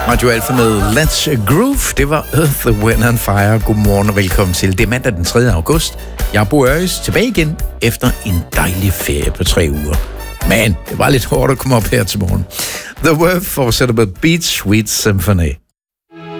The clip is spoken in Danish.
Radio Alfa med Let's Groove. Det var Earth, Wind and Fire. Godmorgen og velkommen til. Det er mandag den 3. august. Jeg er Bo Øjes, tilbage igen efter en dejlig ferie på 3 uger. Men det var lidt hårdt at komme op her til morgen. The Verve fortsætter med Beat Sweet Symphony.